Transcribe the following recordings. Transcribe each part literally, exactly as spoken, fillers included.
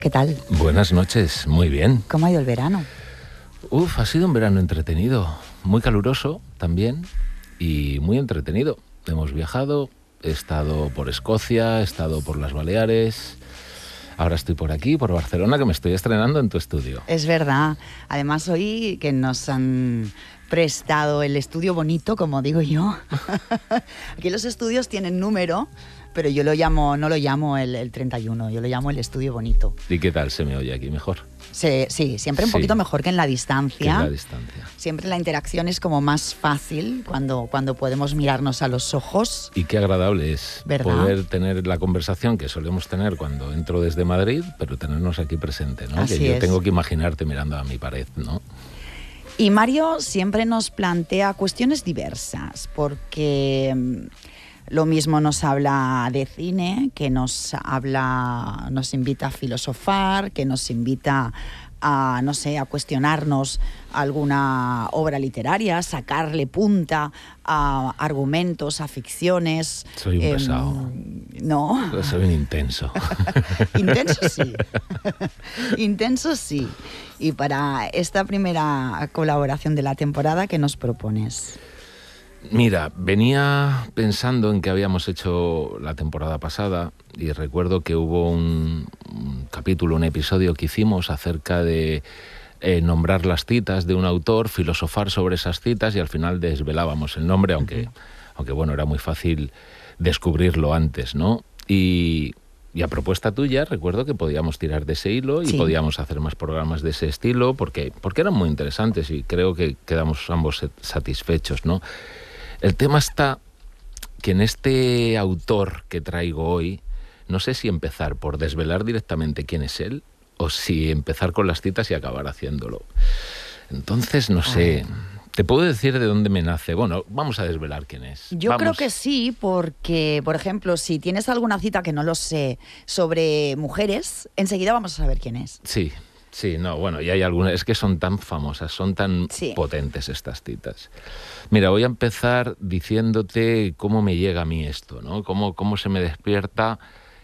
¿Qué tal? Buenas noches, muy bien. ¿Cómo ha ido el verano? Uf, ha sido un verano entretenido, muy caluroso también y muy entretenido. Hemos viajado, he estado por Escocia, he estado por las Baleares, ahora estoy por aquí, por Barcelona, que me estoy estrenando en tu estudio. Es verdad. Además, hoy que nos han prestado el estudio bonito, como digo yo. Aquí los estudios tienen número, pero yo lo llamo, no lo llamo el, el treinta y uno, yo lo llamo el estudio bonito. ¿Y qué tal se me oye aquí? ¿Mejor? Sí, sí, siempre un Sí. poquito mejor que en la distancia. Que en la distancia. Siempre la interacción es como más fácil cuando, cuando podemos mirarnos a los ojos. Y qué agradable es ¿Verdad? poder tener la conversación que solemos tener cuando entro desde Madrid, pero tenernos aquí presente, ¿no? Así que yo es. tengo que imaginarte mirando a mi pared, ¿no? Y Mario siempre nos plantea cuestiones diversas, porque mm, lo mismo nos habla de cine, que nos habla, nos invita a filosofar, que nos invita a, no sé, a cuestionarnos alguna obra literaria, sacarle punta a argumentos, a ficciones. Soy un Em, pesado. No. Soy un intenso. Intenso sí. Intenso sí. Y para esta primera colaboración de la temporada, ¿qué nos propones? Mira, venía pensando en que habíamos hecho la temporada pasada y recuerdo que hubo un, un capítulo, un episodio que hicimos acerca de eh, nombrar las citas de un autor, filosofar sobre esas citas y al final desvelábamos el nombre, aunque, uh-huh. aunque bueno, era muy fácil descubrirlo antes, ¿no? Y, y a propuesta tuya recuerdo que podíamos tirar de ese hilo y Sí. podíamos hacer más programas de ese estilo porque, porque eran muy interesantes y creo que quedamos ambos satisfechos, ¿no? El tema está que en este autor que traigo hoy, no sé si empezar por desvelar directamente quién es él o si empezar con las citas y acabar haciéndolo. Entonces, no sé, te puedo decir de dónde me nace. Bueno, vamos a desvelar quién es. Yo Vamos. creo que sí, porque, por ejemplo, si tienes alguna cita que no lo sé sobre mujeres, enseguida vamos a saber quién es. Sí, sí, no, bueno, y hay algunas, es que son tan famosas, son tan Sí. potentes estas citas. Mira, voy a empezar diciéndote cómo me llega a mí esto, ¿no? Cómo, cómo se me despierta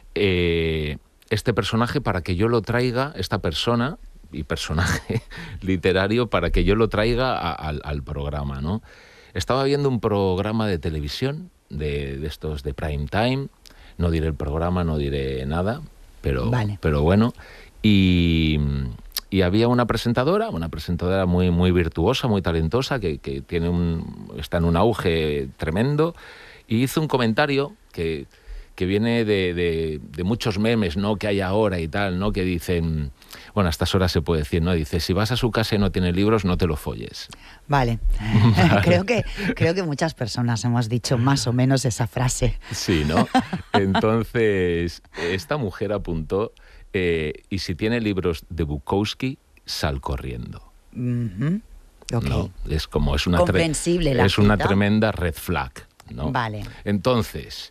eh, este personaje para que yo lo traiga, esta persona y personaje literario, para que yo lo traiga a, al, al programa, ¿no? Estaba viendo un programa de televisión, de, de estos de prime time, no diré el programa, no diré nada, pero, Vale. pero bueno, y... Y había una presentadora, una presentadora muy, muy virtuosa, muy talentosa, que, que tiene un, está en un auge tremendo, y hizo un comentario que, que viene de, de, de muchos memes, ¿no?, que hay ahora y tal, ¿no?, que dicen, bueno, a estas horas se puede decir, ¿no?, dice, si vas a su casa y no tiene libros, no te lo folles. Vale. Vale. creo que, creo que muchas personas hemos dicho más o menos esa frase. Sí, ¿no? Entonces, esta mujer apuntó... Eh, y si tiene libros de Bukowski, sal corriendo. Uh-huh. Okay. ¿No? Es como es una comprensible tre- la es cita. una tremenda red flag, ¿no? Vale. Entonces,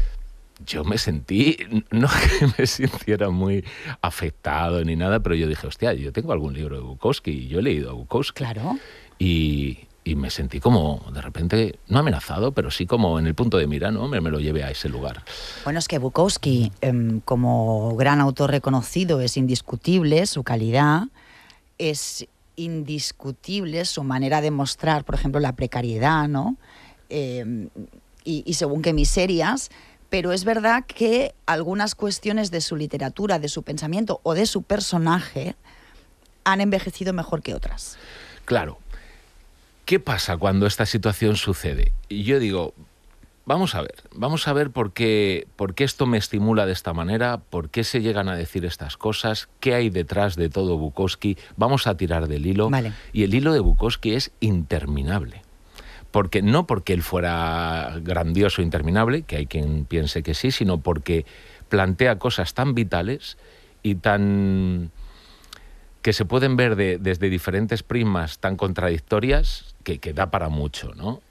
yo me sentí, no que me sintiera muy afectado ni nada, pero yo dije, hostia, yo tengo algún libro de Bukowski y yo he leído a Bukowski. Claro. Y, y me sentí como, de repente, no amenazado, pero sí como en el punto de mira, ¿no? Me, me lo llevé a ese lugar. Bueno, es que Bukowski, eh, como gran autor reconocido, es indiscutible su calidad, es indiscutible su manera de mostrar, por ejemplo, la precariedad, ¿no? Eh, y, y según qué miserias, pero es verdad que algunas cuestiones de su literatura, de su pensamiento o de su personaje han envejecido mejor que otras. Claro. ¿Qué pasa cuando esta situación sucede? Y yo digo, vamos a ver, vamos a ver por qué, por qué esto me estimula de esta manera, por qué se llegan a decir estas cosas, qué hay detrás de todo Bukowski. Vamos a tirar del hilo. Vale. Y el hilo de Bukowski es interminable. Porque, no porque él fuera grandioso e interminable, que hay quien piense que sí, sino porque plantea cosas tan vitales y tan... que se pueden ver de, desde diferentes prismas tan contradictorias que, que da para mucho, ¿no?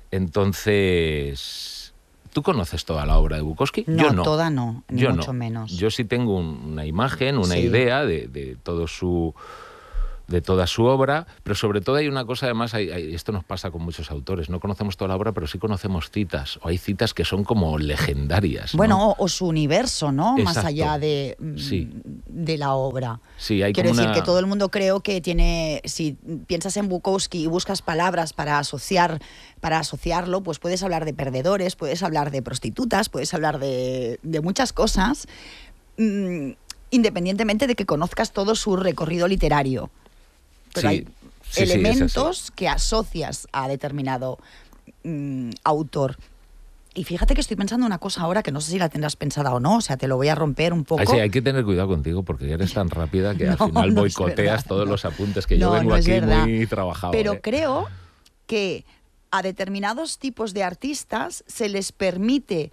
Entonces, ¿tú conoces toda la obra de Bukowski? No, Yo no. toda no, ni Yo mucho no. menos. Yo sí tengo un, una imagen, una sí. idea de, de todo su de toda su obra, pero sobre todo hay una cosa, además, hay, hay, esto nos pasa con muchos autores, no conocemos toda la obra, pero sí conocemos citas, o hay citas que son como legendarias, ¿no? Bueno, o, o su universo, ¿no? Exacto. Más allá de, sí. de la obra. Sí, hay Quiero como decir una... que todo el mundo creo que tiene, si piensas en Bukowski y buscas palabras para asociar, para asociarlo, pues puedes hablar de perdedores, puedes hablar de prostitutas, puedes hablar de, de muchas cosas, mmm, independientemente de que conozcas todo su recorrido literario. Pero sí, hay sí, elementos sí, que asocias a determinado mmm, autor. Y fíjate que estoy pensando una cosa ahora que no sé si la tendrás pensada o no, o sea, te lo voy a romper un poco. Ay, sí, hay que tener cuidado contigo porque eres tan rápida que no, al final no boicoteas es todos no. los apuntes que no, yo vengo no es aquí verdad. muy trabajado. Pero ¿eh? creo que a determinados tipos de artistas se les permite,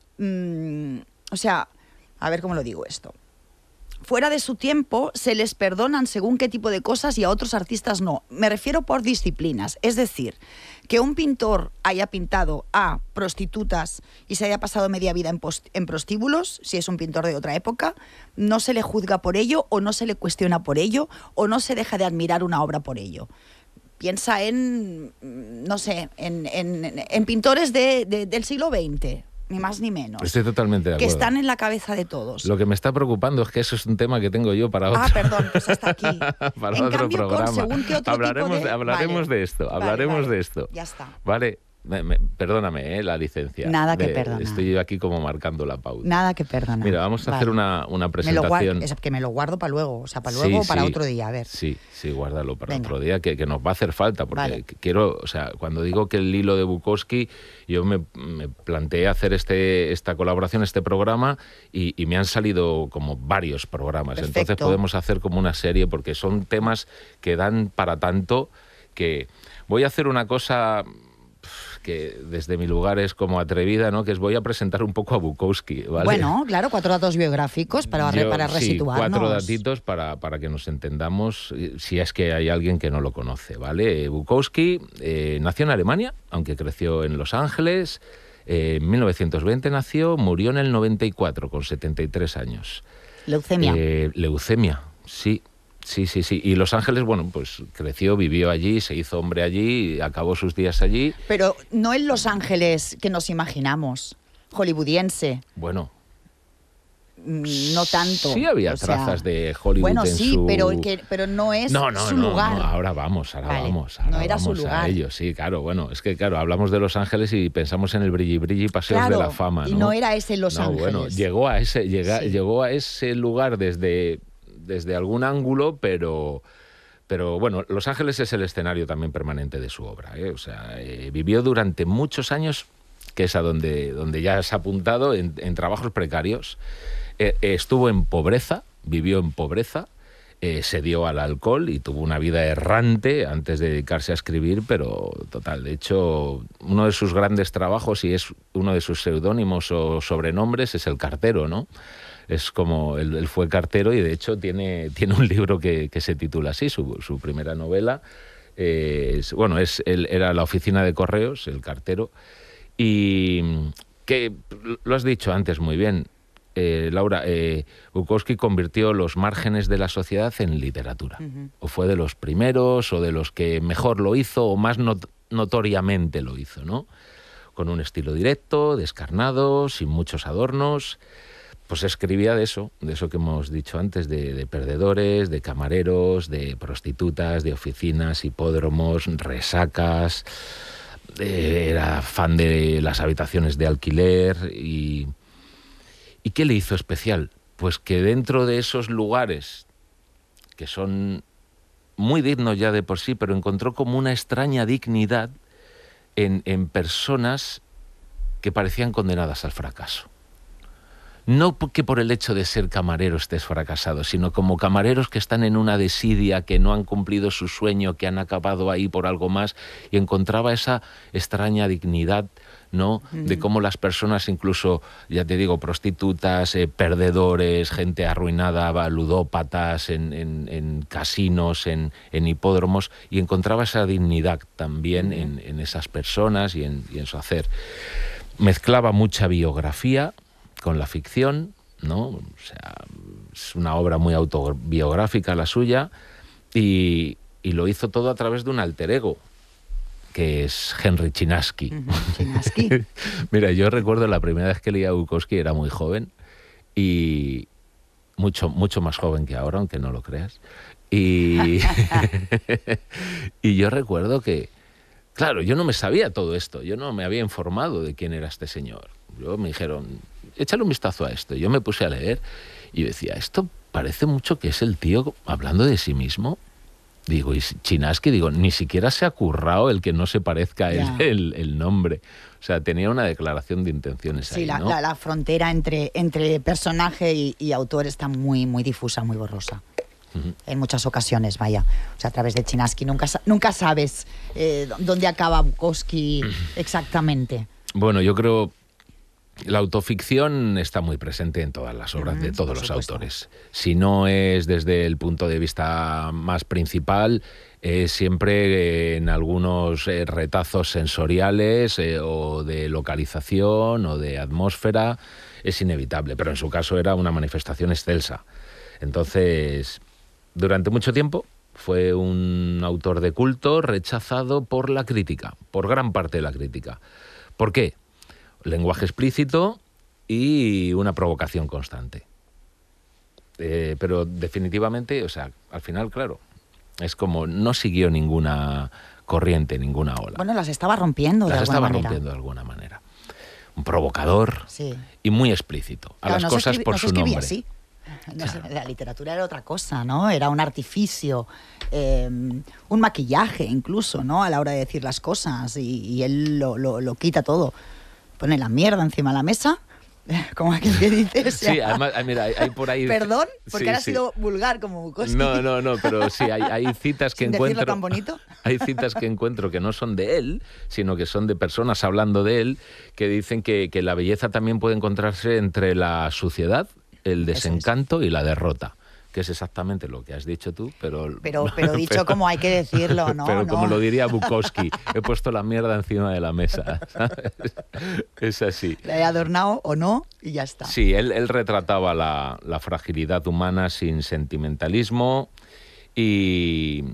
mmm, o sea, a ver cómo lo digo esto. Fuera de su tiempo se les perdonan según qué tipo de cosas y a otros artistas no. Me refiero por disciplinas. Es decir, que un pintor haya pintado a prostitutas y se haya pasado media vida en, post- en prostíbulos, si es un pintor de otra época, no se le juzga por ello o no se le cuestiona por ello o no se deja de admirar una obra por ello. Piensa en, no sé, en, en, en pintores de, de, del siglo veinte. Ni más ni menos. Estoy totalmente de acuerdo. Que están en la cabeza de todos. Lo que me está preocupando es que eso es un tema que tengo yo para otro. Ah, perdón, pues hasta aquí. para en otro cambio, programa. Con, según qué otro hablaremos tipo de... hablaremos vale. de esto, Vale, hablaremos vale. de esto. Ya está. Vale, me, me, perdóname, ¿eh? La licencia. Nada que de, perdonar. Estoy yo aquí como marcando la pauta. Nada que perdonar. Mira, vamos a vale. hacer una, una presentación. Me lo guardo, es que me lo guardo para luego, o sea, para luego o sí, para sí, otro día, a ver. Sí, sí, guárdalo para Venga. otro día, que, que nos va a hacer falta, porque vale. quiero, o sea, cuando digo que el hilo de Bukowski, yo me, me planteé hacer este, esta colaboración, este programa, y, y me han salido como varios programas. Perfecto. Entonces podemos hacer como una serie, porque son temas que dan para tanto, que voy a hacer una cosa que desde mi lugar es como atrevida, ¿no? Que es voy a presentar un poco a Bukowski, ¿vale? Bueno, claro, cuatro datos biográficos para, Yo, para sí, resituarnos. cuatro datitos para, para que nos entendamos, si es que hay alguien que no lo conoce, ¿vale? Bukowski eh, nació en Alemania, aunque creció en Los Ángeles. Eh, en mil novecientos veinte nació, murió en el noventa y cuatro, con setenta y tres años. Leucemia. Eh, leucemia, sí. Sí, sí, sí. Y Los Ángeles, bueno, pues creció, vivió allí, se hizo hombre allí, acabó sus días allí. Pero no en Los Ángeles que nos imaginamos, hollywoodiense. Bueno. No tanto. Sí había o sea, trazas de Hollywood bueno, en sí, su... pero, que, pero no es no, no, su no, lugar. No, ahora vamos, ahora vale. vamos. Ahora no era vamos su lugar. a ello, sí, claro. Bueno, es que, claro, hablamos de Los Ángeles y pensamos en el brilli brilli paseos claro, de la fama, ¿no? Y no era ese Los no, Ángeles. Bueno, llegó a ese, llega, sí. llegó a ese lugar desde, desde algún ángulo, pero... Pero bueno, Los Ángeles es el escenario también permanente de su obra, ¿eh? O sea, eh, vivió durante muchos años, que es a donde, donde ya has apuntado, en, en trabajos precarios. Eh, eh, estuvo en pobreza, vivió en pobreza, eh, se dio al alcohol y tuvo una vida errante antes de dedicarse a escribir, pero total, de hecho, uno de sus grandes trabajos, y es uno de sus seudónimos o sobrenombres, es El Cartero, ¿no? Es como, él, él fue cartero y de hecho tiene, tiene un libro que, que se titula así, su, su primera novela. Eh, es, bueno, es, él era la oficina de correos, El Cartero, y que, lo has dicho antes muy bien, eh, Laura, eh, Bukowski convirtió los márgenes de la sociedad en literatura. Uh-huh. O fue de los primeros, o de los que mejor lo hizo, o más not- notoriamente lo hizo, ¿no? Con un estilo directo, descarnado, sin muchos adornos. Pues escribía de eso, de eso que hemos dicho antes, de, de perdedores, de camareros, de prostitutas, de oficinas, hipódromos, resacas. Eh, era fan de las habitaciones de alquiler. Y, ¿Y qué le hizo especial? Pues que dentro de esos lugares, que son muy dignos ya de por sí, pero encontró como una extraña dignidad en, en personas que parecían condenadas al fracaso. No que por el hecho de ser camarero estés fracasado, sino como camareros que están en una desidia, que no han cumplido su sueño, que han acabado ahí por algo más, y encontraba esa extraña dignidad, ¿no? Uh-huh. De cómo las personas, incluso, ya te digo, prostitutas, eh, perdedores, gente arruinada, ludópatas en, en, en casinos, en, en hipódromos, y encontraba esa dignidad también uh-huh. en, en esas personas y en, y en su hacer. Mezclaba mucha biografía con la ficción, ¿no? O sea, es una obra muy autobiográfica la suya, y, y lo hizo todo a través de un alter ego, que es Henry Chinaski. Uh-huh. Chinaski. Mira, yo recuerdo la primera vez que leía a Bukowski, era muy joven, y mucho, mucho más joven que ahora, aunque no lo creas. Y, y yo recuerdo que, claro, yo no me sabía todo esto, yo no me había informado de quién era este señor. Yo me dijeron, échale un vistazo a esto. Yo me puse a leer y decía, esto parece mucho que es el tío hablando de sí mismo. Digo, y Chinaski, digo, ni siquiera se ha currado el que no se parezca el, el, el nombre. O sea, tenía una declaración de intenciones sí, ahí, la, ¿no? la, la frontera entre, entre personaje y, y autor está muy, muy difusa, muy borrosa. Uh-huh. En muchas ocasiones, vaya. O sea, a través de Chinaski nunca, nunca sabes eh, dónde acaba Bukowski exactamente. Bueno, yo creo... La autoficción está muy presente en todas las obras uh-huh, de todos los supuesto. autores. Si no es desde el punto de vista más principal, es siempre en algunos eh, retazos sensoriales eh, o de localización o de atmósfera. Es inevitable, pero en su caso era una manifestación excelsa. Entonces, durante mucho tiempo fue un autor de culto rechazado por la crítica, por gran parte de la crítica. ¿Por qué? Lenguaje explícito y una provocación constante. Eh, pero definitivamente, o sea, al final, claro, es como no siguió ninguna corriente, ninguna ola. Bueno, las estaba rompiendo de las alguna estaba manera. rompiendo de alguna manera. Un provocador sí. y muy explícito. A claro, las no cosas escribi- por no su se escribía nombre. Así. No Claro. sé, la literatura era otra cosa, ¿no? Era un artificio, eh, un maquillaje incluso, ¿no? A la hora de decir las cosas y, y él lo, lo, lo quita todo. Pone la mierda encima de la mesa, como aquel que dice. O sea, Sí, además, mira, hay, hay por ahí... Perdón, porque sí, ahora sí. ha sido vulgar como Bukowski. No, no, no, pero sí, hay, hay citas que Sin encuentro... decirlo tan bonito. Hay citas que encuentro que no son de él, sino que son de personas hablando de él, que dicen que, que la belleza también puede encontrarse entre la suciedad, el desencanto y la derrota. Que es exactamente lo que has dicho tú, pero... Pero, pero dicho pero, como hay que decirlo, ¿no? Pero ¿no? como lo diría Bukowski, he puesto la mierda encima de la mesa, ¿sabes? Es así. La he adornado o no y ya está. Sí, él, él retrataba la, la fragilidad humana sin sentimentalismo y...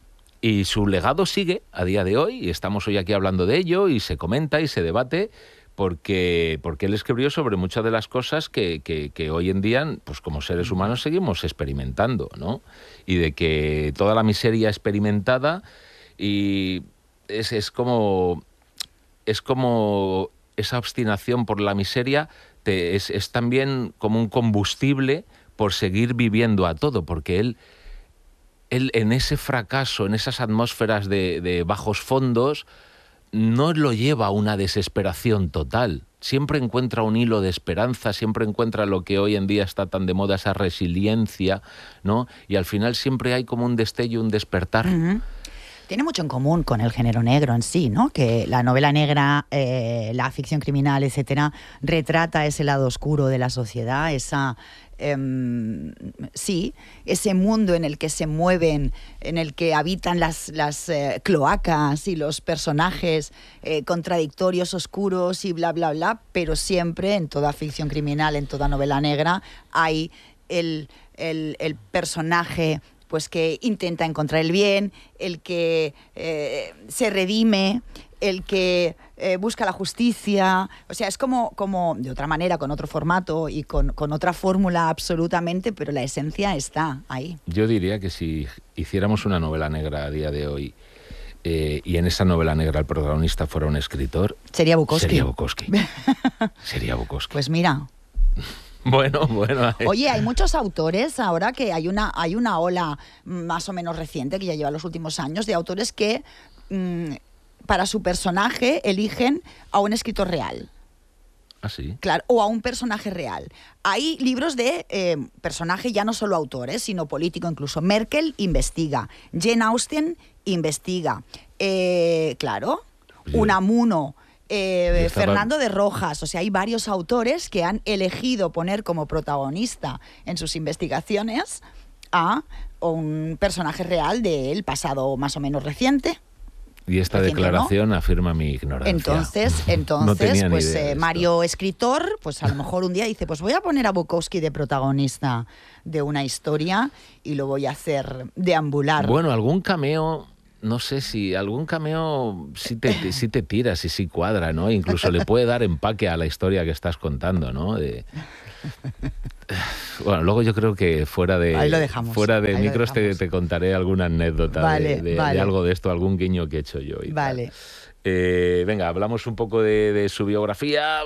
Y su legado sigue a día de hoy, y estamos hoy aquí hablando de ello, y se comenta y se debate, porque, porque él escribió sobre muchas de las cosas que, que, que hoy en día, pues como seres humanos, seguimos experimentando, ¿no? Y de que toda la miseria experimentada y es, es como es como esa obstinación por la miseria te, es, es también como un combustible por seguir viviendo a todo, porque él Él en ese fracaso, en esas atmósferas de, de bajos fondos, no lo lleva a una desesperación total. Siempre encuentra un hilo de esperanza, siempre encuentra lo que hoy en día está tan de moda, esa resiliencia, ¿no? Y al final siempre hay como un destello, un despertar. Uh-huh. Tiene mucho en común con el género negro en sí, ¿no? Que la novela negra, eh, la ficción criminal, etcétera, retrata ese lado oscuro de la sociedad, esa... Eh, sí, ese mundo en el que se mueven, en el que habitan las, las eh, cloacas y los personajes eh, contradictorios, oscuros y bla, bla, bla, pero siempre en toda ficción criminal, en toda novela negra, hay el, el, el personaje pues que intenta encontrar el bien, el que eh, se redime, el que eh, busca la justicia. O sea, es como, como de otra manera, con otro formato y con, con otra fórmula absolutamente, pero la esencia está ahí. Yo diría que si hiciéramos una novela negra a día de hoy eh, y en esa novela negra el protagonista fuera un escritor... Sería Bukowski. Sería Bukowski. Sería Bukowski. Pues mira... Bueno, bueno. Oye, hay muchos autores ahora que hay una, hay una ola más o menos reciente que ya lleva los últimos años de autores que mmm, para su personaje eligen a un escritor real. ¿Ah, sí? Claro, o a un personaje real. Hay libros de eh, personaje ya no solo autor, eh, sino político incluso. Merkel investiga, Jane Austen investiga, eh, claro, sí. Unamuno, eh, estaba... Fernando de Rojas. O sea, hay varios autores que han elegido poner como protagonista en sus investigaciones a un personaje real del pasado más o menos reciente. Y esta Reciente, declaración ¿no? afirma mi ignorancia. Entonces, entonces no pues eh, Mario, escritor, pues a lo mejor un día dice, pues voy a poner a Bukowski de protagonista de una historia y lo voy a hacer deambular. Bueno, algún cameo... No sé si algún cameo sí te, sí te tira, sí sí cuadra, ¿no? Incluso le puede dar empaque a la historia que estás contando, ¿no? De... Bueno, luego yo creo que fuera de ahí lo dejamos, fuera de ahí micros te, te contaré alguna anécdota vale, de, de, vale. de algo de esto, algún guiño que he hecho yo. Y vale. tal. Eh, venga, hablamos un poco de, de su biografía.